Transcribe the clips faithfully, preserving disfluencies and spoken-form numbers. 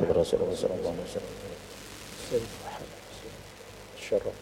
Rasulullah sallallahu alaihi wasallam. Syaraf.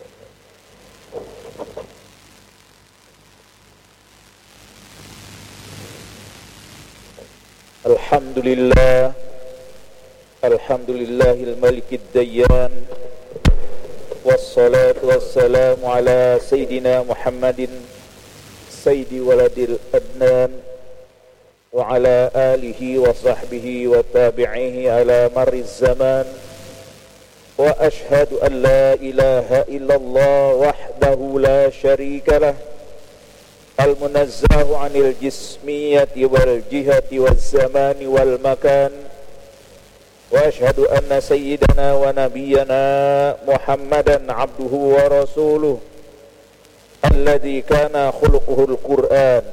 Alhamdulillah. Alhamdulillahil malikid dayyan. Wassalatu wassalamu ala sayyidina Muhammadin sayyidi waladil adnan wa ala alihi wa sahbihi wa tabi'ihi ala marriz zaman. Wa ashhadu an la ilaha illallah wahdahu la syarika lah, al-munazzahu anil jismiyati wal jihati wal zamani wal makan. Wa ashhadu anna sayyidana wa nabiyyana Muhammadan abduhu wa rasuluh alladhi kana khuluquhul Qur'an.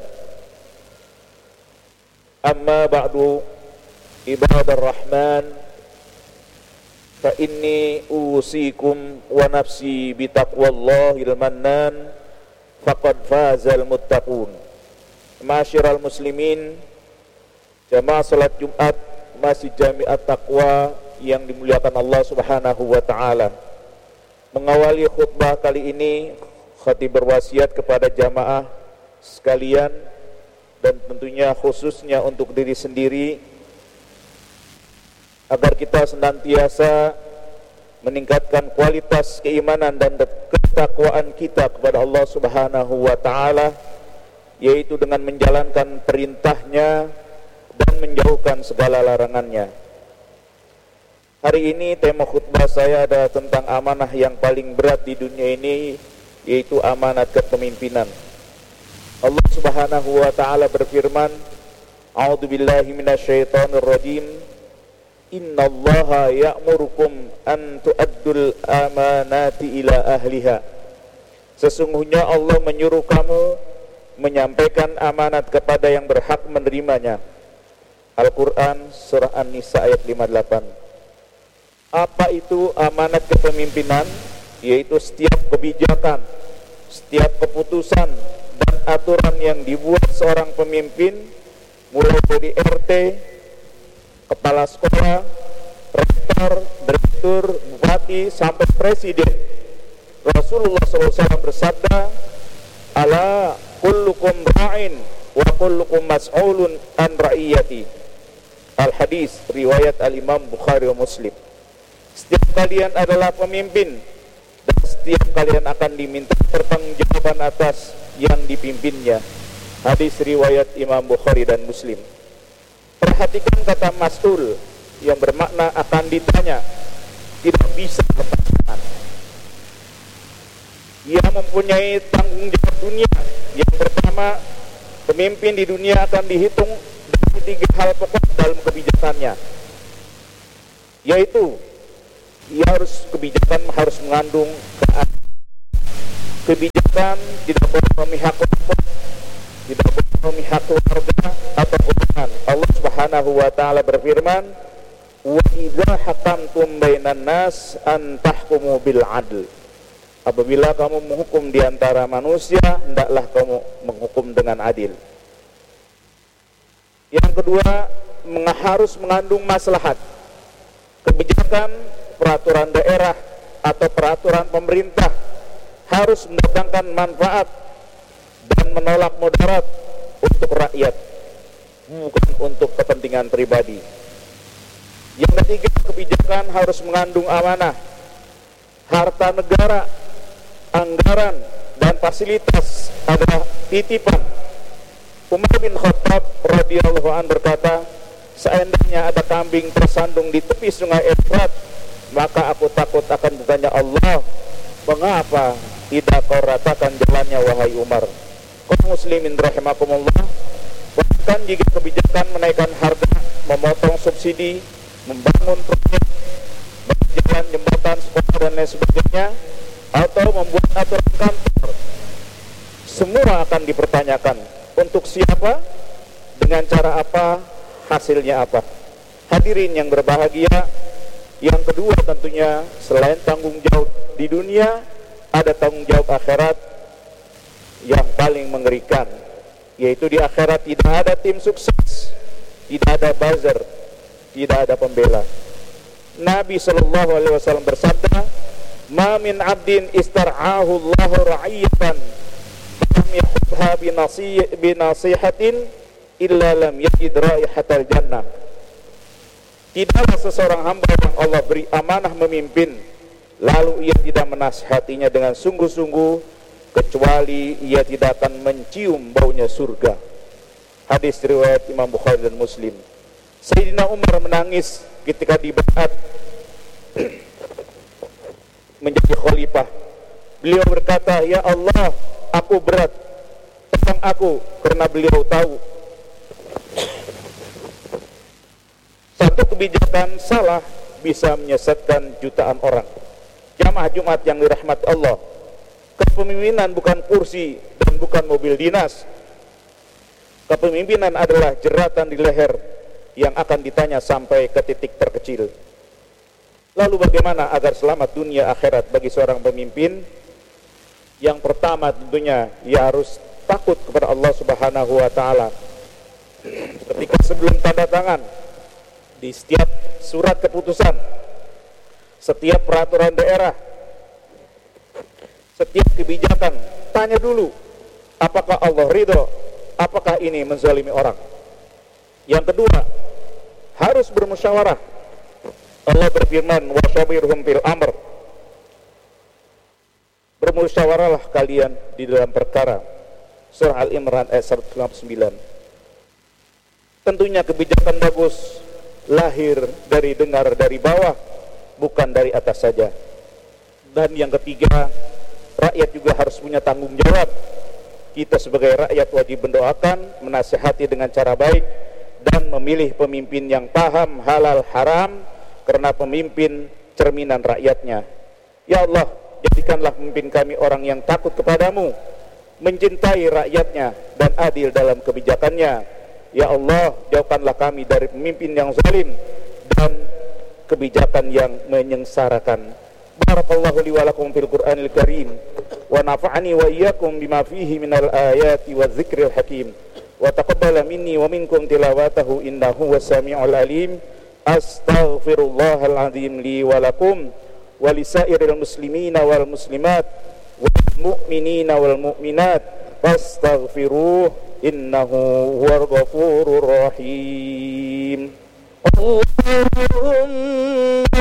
Amma ba'du, ibadar rahman, fa inni usikum wa nafsi bitaqwallahil mannan faqad fazal muttaqun. Ma'asyiral muslimin, jamaah salat Jumat Masjid Jami'at Taqwa yang dimuliakan Allah Subhanahu wa taala. Mengawali khutbah kali ini, khatib berwasiat kepada jamaah sekalian dan tentunya khususnya untuk diri sendiri agar kita senantiasa meningkatkan kualitas keimanan dan ketakwaan kita kepada Allah Subhanahu wa taala, yaitu dengan menjalankan perintahnya dan menjauhkan segala larangannya. Hari ini tema khutbah saya adalah tentang amanah yang paling berat di dunia ini, yaitu amanat kepemimpinan. Allah Subhanahu wa taala berfirman, A'udzubillahi minasyaitonir rajim. Innallaha ya'murukum an tu'addul amanati ila ahliha. Sesungguhnya Allah menyuruh kamu menyampaikan amanat kepada yang berhak menerimanya. Al-Quran Surah An-Nisa ayat lima puluh delapan. Apa itu amanat kepemimpinan? Yaitu setiap kebijakan, setiap keputusan dan aturan yang dibuat seorang pemimpin, mulai dari R T, kepala sekolah, rektor, direktur, bupati, sampai presiden. Rasulullah shallallahu alaihi wasallam bersabda, ala kullukum ra'in wa kullukum mas'ulun an ra'iyati. Al-Hadis riwayat Al-Imam Bukhari wa Muslim. Setiap kalian adalah pemimpin dan setiap kalian akan diminta pertanggungjawaban atas yang dipimpinnya. Hadis riwayat Imam Bukhari dan Muslim. Perhatikan kata mas'ul yang bermakna akan ditanya, tidak bisa bertahan. Ia mempunyai tanggung jawab dunia. Yang pertama, pemimpin di dunia akan dihitung dari tiga hal pokok dalam kebijakannya, yaitu ia harus kebijakan harus mengandung keadilan. Kebijakan tidak boleh memihak kelompok, tidak boleh memihak keluarga atau golongan. Allah Subhanahu wa taala berfirman, wa idza hakamtum bainan nas an tahkumu bil adl. Apabila kamu menghukum di antara manusia, hendaklah kamu menghukum dengan adil. Yang kedua, harus mengandung maslahat. Kebijakan, peraturan daerah atau peraturan pemerintah harus mendatangkan manfaat dan menolak mudarat untuk rakyat, bukan untuk kepentingan pribadi. Yang ketiga, kebijakan harus mengandung amanah. Harta negara, anggaran, dan fasilitas adalah titipan. Umar bin Khattab radhiyallahu anhu berkata, seandainya ada kambing tersandung di tepi sungai Efrat, maka aku takut akan bertanya Allah, mengapa tidak kau ratakan jalannya wahai Umar? Kaum muslimin rahimakumullah, bahkan jika kebijakan menaikkan harga, memotong subsidi, membangun proyek, berjalan jembatan, sekolah dan lain sebagainya, atau membuat aturan kantor, semua akan dipertanyakan. Untuk siapa, dengan cara apa, hasilnya apa. Hadirin yang berbahagia, yang kedua tentunya selain tanggung jawab di dunia, ada tanggung jawab akhirat yang paling mengerikan, yaitu di akhirat tidak ada tim sukses, tidak ada buzzer, tidak ada pembela. Nabi sallallahu alaihi wasallam bersabda, "Ma min 'abdin istar'ahu Allahu ra'iyatan lam yakhudha bi nasihatin illa lam yajid raihatal jannah." Tidaklah seseorang hamba yang Allah beri amanah memimpin, lalu ia tidak menasihatinya dengan sungguh-sungguh, kecuali ia tidak akan mencium baunya surga. Hadis riwayat Imam Bukhari dan Muslim. Sayyidina Umar menangis ketika dibaiat menjadi khalifah. Beliau berkata, "Ya Allah, aku berat, tolong aku," karena beliau tahu satu kebijakan salah bisa menyesatkan jutaan orang. Jamaah Jumat yang dirahmati Allah, kepemimpinan bukan kursi dan bukan mobil dinas. Kepemimpinan adalah jeratan di leher yang akan ditanya sampai ke titik terkecil. Lalu bagaimana agar selamat dunia akhirat bagi seorang pemimpin? Yang pertama tentunya ia harus takut kepada Allah Subhanahu wa taala. Ketika sebelum tanda tangan di setiap surat keputusan, setiap peraturan daerah, setiap kebijakan, tanya dulu apakah Allah ridho, apakah ini menzalimi orang. Yang kedua, harus bermusyawarah. Allah berfirman, "Wasyawirhum fil amr." Bermusyawarahlah kalian di dalam perkara. Surah Al-Imran ayat seratus lima puluh sembilan. Tentunya kebijakan bagus lahir dari dengar dari bawah, bukan dari atas saja. Dan yang ketiga, rakyat juga harus punya tanggung jawab. Kita sebagai rakyat wajib mendoakan, menasihati dengan cara baik, dan memilih pemimpin yang paham halal haram, karena pemimpin cerminan rakyatnya. Ya Allah, jadikanlah pemimpin kami orang yang takut kepadamu, mencintai rakyatnya, dan adil dalam kebijakannya. Ya Allah, jauhkanlah kami dari pemimpin yang zalim dan kebijakan yang menyengsarakan. Barakallahu li wa lakum fil Qur'anil Karim, wa nafa'ani wa iyyakum bima fihi minal ayati wa dzikril hakim, wa taqabbala minni wa minkum tilawatahu innahu was-sami'ul alim. Astaghfirullahal azim li wa lakum wa lisairil muslimina wal muslimat wal mu'minina wal mu'minat fastaghfiruh innahu huwal ghafurur rahim. Allahumma